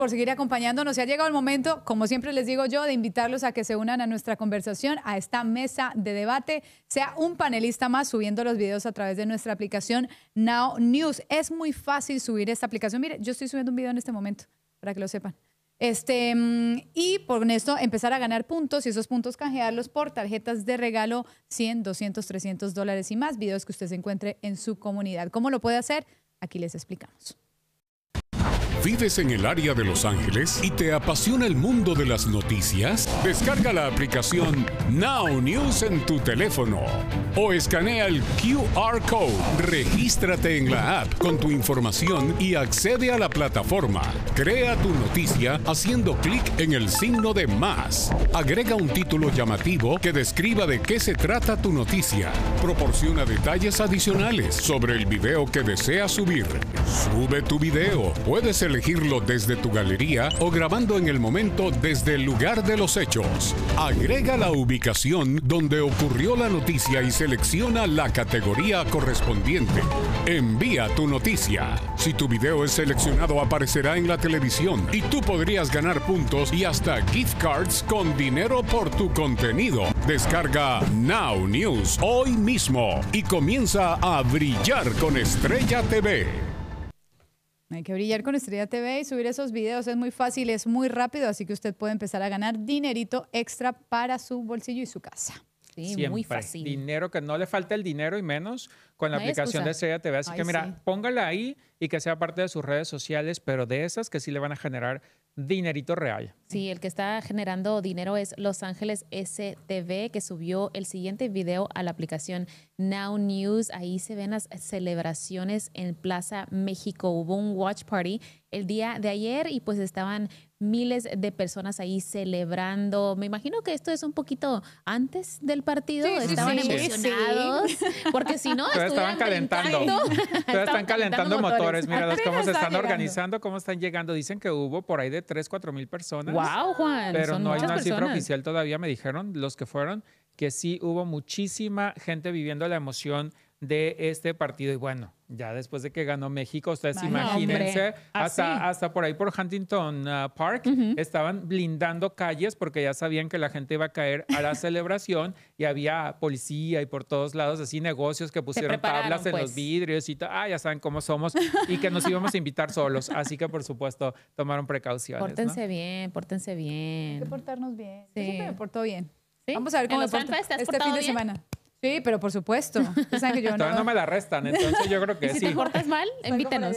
por seguir acompañándonos. Ha llegado el momento, como siempre les digo yo, de invitarlos a que se unan a nuestra conversación, a esta mesa de debate, sea un panelista más subiendo los videos a través de nuestra aplicación Now News. Es muy fácil subir esta aplicación. Mire, yo estoy subiendo un video en este momento, para que lo sepan. Y con esto empezar a ganar puntos y esos puntos canjearlos por tarjetas de regalo, 100, 200, 300 dólares y más, videos que usted se encuentre en su comunidad. ¿Cómo lo puede hacer? Aquí les explicamos. ¿Vives en el área de Los Ángeles y te apasiona el mundo de las noticias? Descarga la aplicación Now News en tu teléfono o escanea el QR Code. Regístrate en la app con tu información y accede a la plataforma. Crea tu noticia haciendo clic en el signo de más. Agrega un título llamativo que describa de qué se trata tu noticia. Proporciona detalles adicionales sobre el video que deseas subir. Sube tu video. Puedes elegirlo desde tu galería o grabando en el momento desde el lugar de los hechos. Agrega la ubicación donde ocurrió la noticia y selecciona la categoría correspondiente. Envía tu noticia. Si tu video es seleccionado, aparecerá en la televisión y tú podrías ganar puntos y hasta gift cards con dinero por tu contenido. Descarga Now News hoy mismo y comienza a brillar con Estrella TV. Hay que brillar con Estrella TV y subir esos videos. Es muy fácil, es muy rápido, así que usted puede empezar a ganar dinerito extra para su bolsillo y su casa. Sí, Siempre. muy fácil. Dinero, que no le falte el dinero y menos con la No hay aplicación excusa. de Estrella TV. Así Ay, que mira, sí. póngala ahí y que sea parte de sus redes sociales, pero de esas que sí le van a generar dinerito real. Sí, el que está generando dinero es Los Ángeles STV, que subió el siguiente video a la aplicación Now News. Ahí se ven las celebraciones en Plaza México. Hubo un watch party el día de ayer y pues estaban miles de personas ahí celebrando. Me imagino que esto es un poquito antes del partido. Sí, sí, Estaban sí, emocionados, porque si no, Todavía estaban estuvieran calentando. brincando. Todavía están calentando motores. Mira cómo Apenas se está están llegando. organizando, cómo están llegando. Dicen que hubo por ahí de 3,000-4,000 personas. Wow, Juan. Pero son no hay muchas una cifra personas. oficial todavía, me dijeron los que fueron, que sí hubo muchísima gente viviendo la emoción de este partido. Y bueno, ya después de que ganó México, ustedes Ay, imagínense, hombre, así. hasta por ahí por Huntington Park, estaban blindando calles porque ya sabían que la gente iba a caer a la celebración y había policía y por todos lados así negocios que pusieron prepararon, tablas en pues. los vidrios y ya saben cómo somos y que nos íbamos a invitar solos. Así que por supuesto tomaron precauciones. ¿no? Pórtense bien, pórtense Hay que bien. portarnos bien. Sí. Yo siempre me porto bien. ¿Sí? Vamos a ver cómo ¿En me los porto FanFest te has este portado fin de bien? semana. Sí, pero por supuesto. Ustedes saben que yo Todavía no me la restan, entonces yo creo que Si sí. te portas mal, invítenos.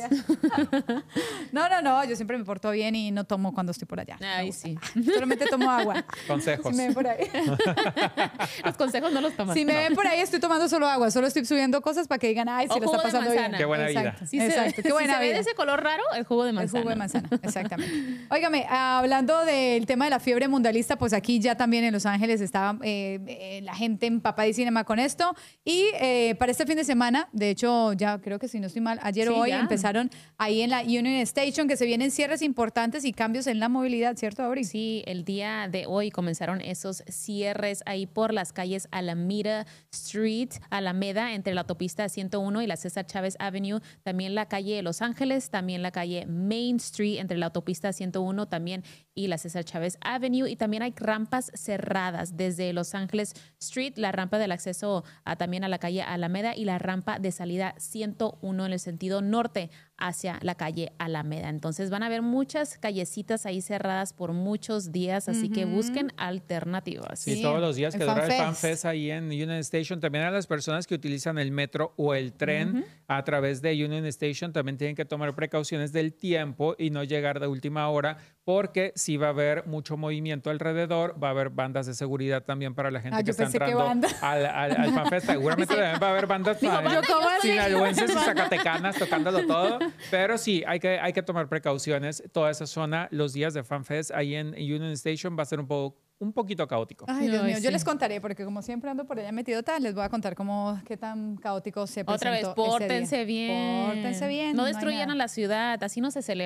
No, yo siempre me porto bien y no tomo cuando estoy por allá. Ay, sí. Solamente tomo agua. Consejos. Si me ven por ahí, Los consejos no los tomas. si me ven por ahí estoy tomando solo agua, solo estoy subiendo cosas para que digan, ay, sí O lo jugo está de pasando bien. manzana. Qué buena vida. Exacto, Si exacto. Qué buena se ve vida. de ese color raro, el jugo de El manzana. jugo de manzana, exactamente. Óigame, hablando del tema de la fiebre mundialista, pues aquí ya también en Los Ángeles estaba la gente empapadísima con esto. Y para este fin de semana, de hecho, ya creo que si no estoy mal, ayer o Sí, hoy ya. empezaron ahí en la Union Station, que se vienen cierres importantes y cambios en la movilidad, ¿cierto, Auri? Sí, el día de hoy comenzaron esos cierres ahí por las calles Alameda Street, Alameda, entre la autopista 101 y la César Chávez Avenue, también la calle Los Ángeles, también la calle Main Street, entre la autopista 101 también y la César Chávez Avenue, y también hay rampas cerradas desde Los Ángeles Street, la rampa del acceso también a la calle Alameda y la rampa de salida 101 en el sentido norte hacia la calle Alameda. Entonces van a haber muchas callecitas ahí cerradas por muchos días, así que busquen alternativas. Sí, Sí, todos los días el que dura el FanFest. FanFest ahí en Union Station. También a las personas que utilizan el metro o el tren a través de Union Station también tienen que tomar precauciones del tiempo y no llegar de última hora, porque sí va a haber mucho movimiento alrededor, va a haber bandas de seguridad también para la gente que yo está pensé que entrando banda. al FanFest. Seguramente también va a haber bandas sinaloenses y zacatecanas tocándolo todo, pero sí, hay que tomar precauciones. Toda esa zona, los días de FanFest ahí en Union Station va a ser un poquito caótico. Ay, Dios Ay, mío, yo sí. les contaré, porque como siempre ando por allá metido tal, les voy a contar qué tan caótico se presentó Otra vez, ese día. pórtense bien. Pórtense bien. No hay destruyan nada. a la ciudad, así no se celebra.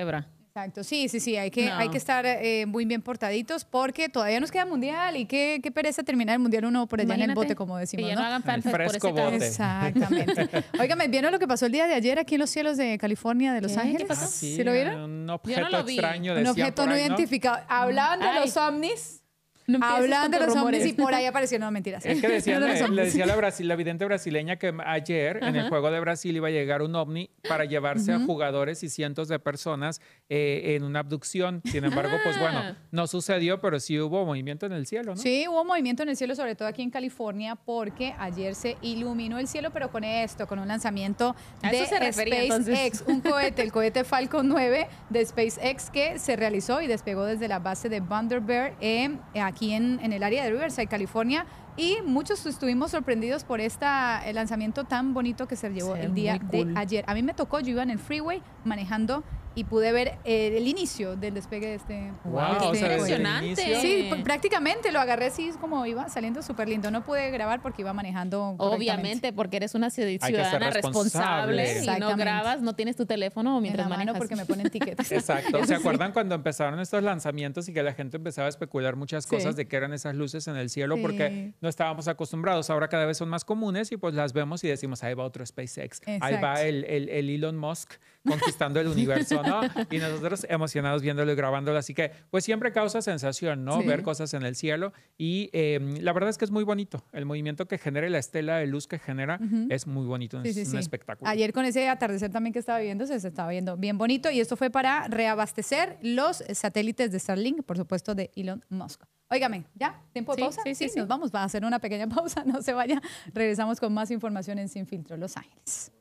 Exacto, sí, hay que estar muy bien portaditos porque todavía nos queda mundial y qué pereza terminar el mundial uno por allá en el bote, como decimos, que ya ¿no? no hagan fanfest por ese fresco caso. bote. Exactamente. Óigame, ¿vieron lo que pasó el día de ayer aquí en los cielos de California, de Los ¿Qué? Ángeles? ¿Qué pasó? ¿Sí lo vieron? Un Yo objeto no lo vi. extraño. Un decían objeto por no ahí, identificado. Hablaban de los ovnis. No empieces Hablaban de con los tus ovnis y rumores. por ahí aparecieron, no, mentiras. Es que decían, De los le ovnis. decía la vidente brasileña que ayer en el juego de Brasil iba a llegar un ovni para llevarse a jugadores y cientos de personas en una abducción. Sin embargo, pues bueno, no sucedió, pero sí hubo movimiento en el cielo, ¿no? Sí, hubo movimiento en el cielo, sobre todo aquí en California, porque ayer se iluminó el cielo, pero con un lanzamiento ¿A de eso se refería, entonces? SpaceX, un cohete, el cohete Falcon 9 de SpaceX que se realizó y despegó desde la base de Vandenberg aquí en el área de Riverside, California. Y muchos estuvimos sorprendidos por el lanzamiento tan bonito que se llevó Sí, el día muy cool. de ayer. A mí me tocó, yo iba en el freeway manejando y pude ver el inicio del despegue de este. Wow, de o este sea, desde el cohete. impresionante. inicio. Sí, prácticamente lo agarré así como iba saliendo súper lindo. No pude grabar porque iba manejando correctamente. Obviamente, porque eres una ser ciudadana responsable y no Exactamente. grabas, no tienes tu teléfono En mientras la mano manejas. porque me ponen tickets. Exacto. ¿Se acuerdan cuando empezaron estos lanzamientos y que la gente empezaba a especular muchas Sí. cosas de qué eran esas luces en el cielo? Sí. Porque no estábamos acostumbrados. Ahora cada vez son más comunes y pues las vemos y decimos, ahí va otro SpaceX. Ahí va Exacto. el Elon Musk conquistando el universo, ¿no? Y nosotros emocionados viéndolo y grabándolo. Así que pues siempre causa sensación, ¿no? Sí. Ver cosas en el cielo. Y la verdad es que es muy bonito. El movimiento que genera y la estela de luz que genera es muy bonito. Sí, es sí, un sí. espectáculo. Ayer con ese atardecer también que estaba viendo, se estaba viendo bien bonito. Y esto fue para reabastecer los satélites de Starlink, por supuesto, de Elon Musk. Óigame, ¿ya? ¿Tiempo de Sí, pausa? sí. Nos vamos. Va a hacer una pequeña pausa. No se vaya. Regresamos con más información en Sin Filtro, Los Ángeles.